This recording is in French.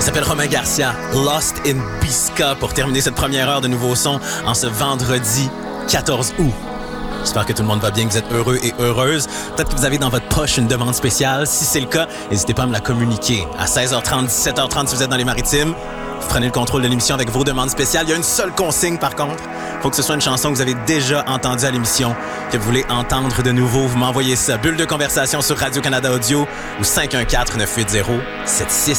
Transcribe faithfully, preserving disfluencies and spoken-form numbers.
Il s'appelle Romain Garcia, Lost in Bisca, pour terminer cette première heure de Nouveau Son en ce vendredi quatorze août. J'espère que tout le monde va bien, que vous êtes heureux et heureuses. Peut-être que vous avez dans votre poche une demande spéciale. Si c'est le cas, n'hésitez pas à me la communiquer. À seize heures trente, dix-sept heures trente, si vous êtes dans les Maritimes, vous prenez le contrôle de l'émission avec vos demandes spéciales. Il y a une seule consigne, par contre. Il faut que ce soit une chanson que vous avez déjà entendue à l'émission, que vous voulez entendre de nouveau. Vous m'envoyez ça. Bulle de conversation sur Radio-Canada Audio ou cinq un quatre, neuf huit zéro, sept six